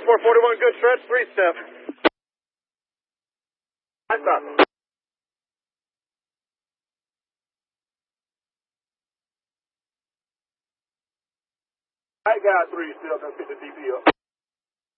441, good stretch, 3-step. I stop. I got 3 step, and pick the DP up.